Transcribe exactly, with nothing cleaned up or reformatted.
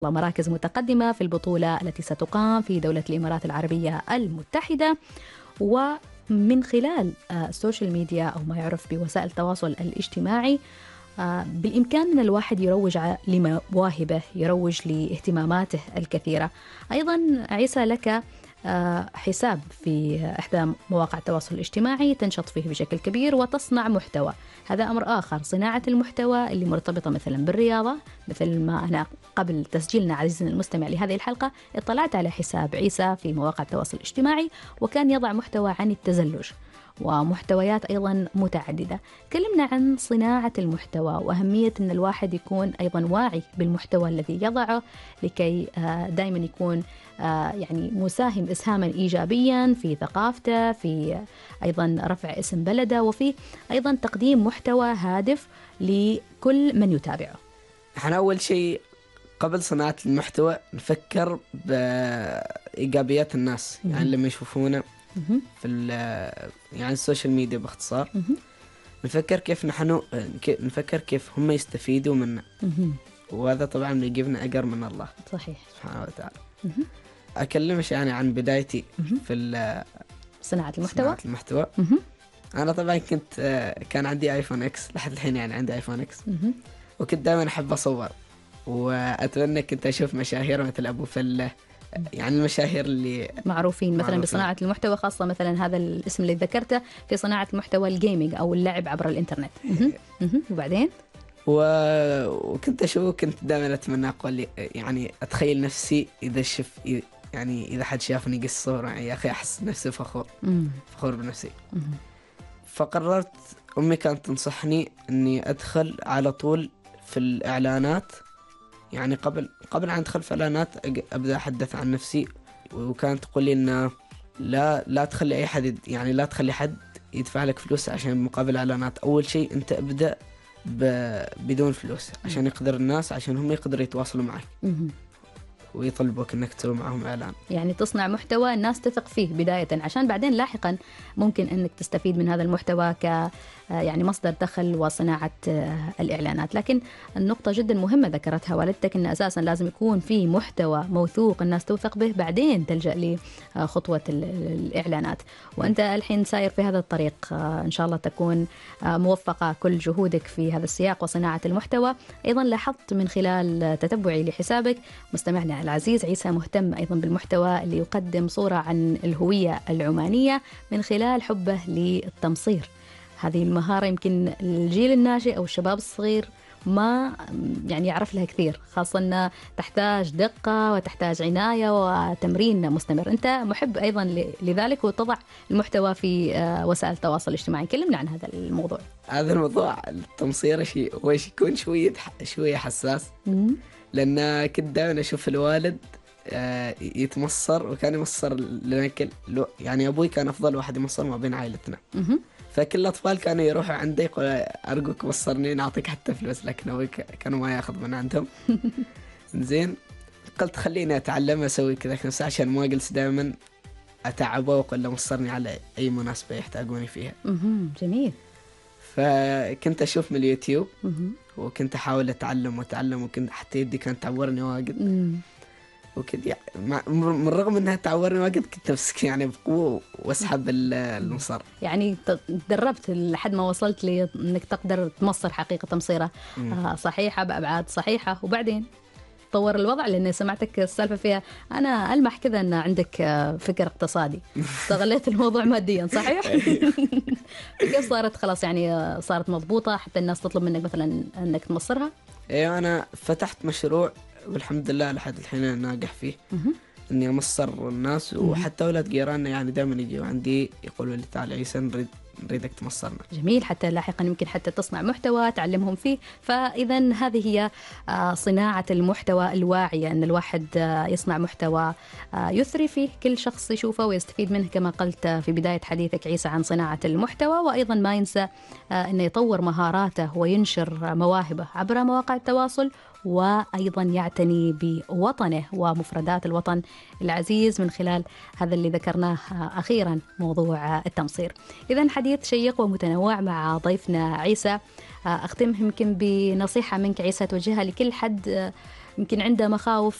مراكز متقدمة في البطولة التي ستقام في دولة الإمارات العربية المتحدة. ومن خلال السوشيال ميديا أو ما يعرف بوسائل التواصل الاجتماعي بالإمكان أن الواحد يروج لمواهبه، يروج لاهتماماته الكثيرة. أيضا عيسى لك حساب في إحدى مواقع التواصل الاجتماعي تنشط فيه بشكل كبير وتصنع محتوى. هذا أمر آخر، صناعة المحتوى اللي مرتبطة مثلا بالرياضة، مثل ما أنا قبل تسجيلنا عزيزنا المستمع لهذه الحلقة اطلعت على حساب عيسى في مواقع التواصل الاجتماعي وكان يضع محتوى عن التزلج ومحتويات أيضا متعددة. كلمنا عن صناعة المحتوى وأهمية أن الواحد يكون أيضا واعي بالمحتوى الذي يضعه لكي دائما يكون يعني مساهم إسهاما إيجابيا في ثقافته، في أيضا رفع اسم بلده، وفي أيضا تقديم محتوى هادف لكل من يتابعه. احنا أول شيء قبل صناعة المحتوى نفكر بإيجابيات الناس، يعني لما يشوفونا في يعني السوشيال ميديا باختصار نفكر كيف نحن نفكر كيف هم يستفيدوا منا، وهذا طبعا بيجيبنا أجر من الله صحيح سبحانه وتعالى. أكلمش يعني عن بدايتي في صناعة المحتوى. صناعة المحتوى أنا طبعا كنت كان عندي آيفون إكس لحد الحين، يعني عندي آيفون إكس وكنت دائما أحب أصور وأتمنى كنت أشوف مشاهير مثل أبو فلة، يعني المشاهير اللي معروفين مثلا معروفين بصناعة المحتوى، خاصة مثلا هذا الاسم اللي ذكرته في صناعة المحتوى الجيمينج أو اللعب عبر الإنترنت. وبعدين و... وكنت أشوف كنت دائما أتمنى أقول يعني أتخيل نفسي إذا شف يعني إذا حد شافني قصة يعني يا أخي أحس نفسي فخور فخور بنفسي. فقررت أمي كانت تنصحني أني أدخل على طول في الإعلانات، يعني قبل قبل أن أدخل في الإعلانات أبدأ أحدث عن نفسي، وكانت تقول لي إنه لا لا تخلي أي حد يعني لا تخلي حد يدفع لك فلوس عشان مقابل إعلانات. أول شيء أنت أبدأ بدون فلوس عشان يقدر الناس عشان هم يقدروا يتواصلوا معك ويطلبوك انك تسوي معهم اعلان، يعني تصنع محتوى الناس تثق فيه بداية عشان بعدين لاحقا ممكن انك تستفيد من هذا المحتوى ك يعني مصدر دخل وصناعة الإعلانات. لكن النقطة جدا مهمة ذكرتها والدتك أن أساسا لازم يكون في محتوى موثوق الناس توثق به بعدين تلجأ لخطوة الإعلانات، وأنت الحين ساير في هذا الطريق إن شاء الله تكون موفقة كل جهودك في هذا السياق وصناعة المحتوى. أيضا لاحظت من خلال تتبعي لحسابك مستمعنا العزيز عيسى مهتم أيضا بالمحتوى اللي يقدم صورة عن الهوية العمانية من خلال حبه للتمصير. هذه المهارة يمكن الجيل الناشئ أو الشباب الصغير ما يعني يعرف لها كثير، خاصة أنها تحتاج دقة وتحتاج عناية وتمرين مستمر. أنت محب أيضا لذلك وتضع المحتوى في وسائل التواصل الاجتماعي. كلمنا عن هذا الموضوع. هذا الموضوع التمصير شيء هو يكون شوية شوية حساس، لأن كنت دائما أشوف الوالد يتمصر وكان يمصر لنا كل يعني أبوي كان أفضل واحد يمصر ما بين عائلتنا، فكل الأطفال كانوا يروحوا عندي يقول أرجوك بصرني نعطيك حتى فلوس، لكن أبوي كانوا ما يأخذ من عندهم. زين قلت خليني أتعلم أسوي كذا نفسي عشان ما أجلس دائما أتعبه وأقول له مصرني على أي مناسبة يحتاجوني فيها. جميل. فكنت أشوف من اليوتيوب وكنت أحاول أتعلم وأتعلم وكنت حتى يدي كانت تعورني واجد وكده، يعني من رغم انها تعورني واجد كنت امسك يعني بقوه واسحب المصر. يعني تدربت لحد ما وصلت لي انك تقدر تمصر حقيقه تمصيره آه صحيحه بابعاد صحيحه. وبعدين طور الوضع لاني سمعتك السالفه فيها انا المح كذا ان عندك فكر اقتصادي، استغليت الموضوع ماديا صحيح؟ كيف صارت خلاص يعني صارت مضبوطه حتى الناس تطلب منك مثلا انك تمصرها؟ ايوه انا فتحت مشروع والحمد لله لحد الحين ناجح فيه اني امصر الناس، وحتى اولاد جيراننا يعني دائما يجوا عندي يقولوا لي تعال عيسى نريد نريدك تمصرنا. جميل، حتى لاحقا يمكن حتى تصنع محتوى تعلمهم فيه. فاذا هذه هي صناعه المحتوى الواعيه، ان الواحد يصنع محتوى يثري فيه كل شخص يشوفه ويستفيد منه كما قلت في بدايه حديثك عيسى عن صناعه المحتوى، وايضا ما ينسى انه يطور مهاراته وينشر مواهبه عبر مواقع التواصل، وأيضا يعتني بوطنه ومفردات الوطن العزيز من خلال هذا اللي ذكرناه أخيرا موضوع التمصير. إذن حديث شيق ومتنوع مع ضيفنا عيسى. أختم يمكن بنصيحة منك عيسى توجهها لكل حد يمكن عنده مخاوف